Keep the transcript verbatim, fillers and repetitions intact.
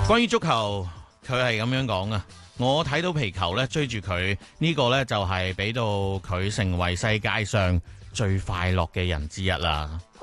關於足球，佢係咁樣講啊。我睇到皮球咧，追住佢呢個咧，就係俾到佢成為世界上最快樂嘅人之一啦。